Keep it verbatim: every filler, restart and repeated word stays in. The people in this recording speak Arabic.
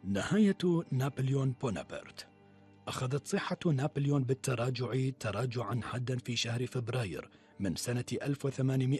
نهاية نابليون بونابرت. أخذت صحة نابليون بالتراجع تراجعا حادا في شهر فبراير من سنة ألف وثمانمائة